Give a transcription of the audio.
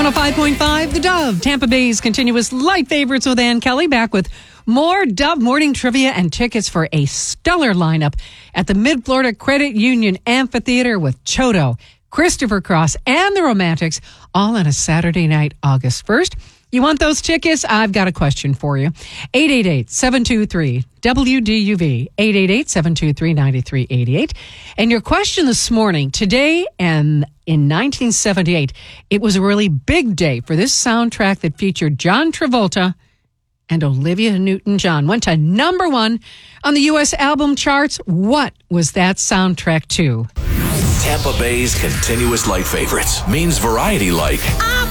105.5 The Dove, Tampa Bay's continuous light favorites with Ann Kelly, back with more Dove morning trivia and tickets for a stellar lineup at the Mid-Florida Credit Union Amphitheater with Chodo, Christopher Cross, and the Romantics, all on a Saturday night, August 1st. You want those tickets? I've got a question for you. 888-723-WDUV, 888-723-9388. And your question this morning, today and in 1978, it was a really big day for this soundtrack that featured John Travolta and Olivia Newton-John. Went to number one on the U.S. album charts. What was that soundtrack to? Tampa Bay's continuous light favorites means variety like...